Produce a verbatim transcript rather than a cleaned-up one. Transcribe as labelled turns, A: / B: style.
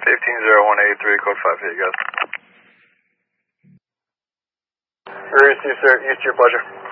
A: fifteen zero one eight three, code five eight, guys.
B: Received, sir. Use to your pleasure.